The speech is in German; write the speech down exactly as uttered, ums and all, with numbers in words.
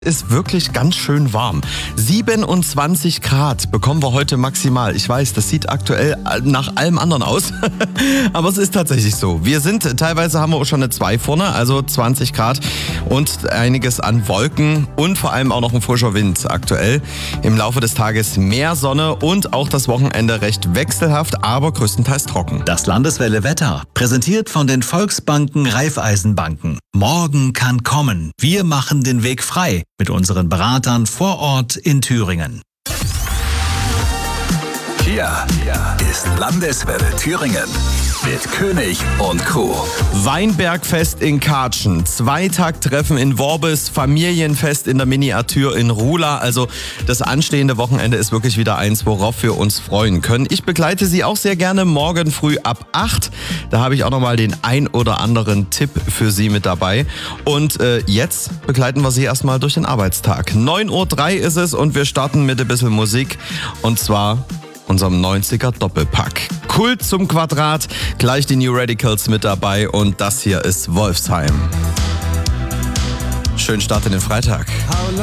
Ist wirklich ganz schön warm. siebenundzwanzig Grad bekommen wir heute maximal. Ich weiß, das sieht aktuell nach allem anderen aus, aber es ist tatsächlich so. Wir sind, teilweise haben wir auch schon eine zwei vorne, also zwanzig Grad und einiges an Wolken und vor allem auch noch ein frischer Wind aktuell. Im Laufe des Tages mehr Sonne und auch das Wochenende recht wechselhaft, aber größtenteils trocken. Das Landeswelle Wetter, präsentiert von den Volksbanken Raiffeisenbanken. Morgen kann kommen. Wir machen den Weg frei. Mit unseren Beratern vor Ort in Thüringen. Hier ist Landeswelle Thüringen mit König und Crew. Weinbergfest in Kartschen, Zweitagtreffen in Worbis, Familienfest in der Miniatur in Rula. Also das anstehende Wochenende ist wirklich wieder eins, worauf wir uns freuen können. Ich begleite Sie auch sehr gerne morgen früh ab acht. Da habe ich auch nochmal den ein oder anderen Tipp für Sie mit dabei. Und äh, jetzt begleiten wir Sie erstmal durch den Arbeitstag. neun Uhr drei ist es und wir starten mit ein bisschen Musik. Und zwar unserem neunziger Doppelpack. Kult zum Quadrat, gleich die New Radicals mit dabei und das hier ist Wolfsheim. Schönen Start in den Freitag.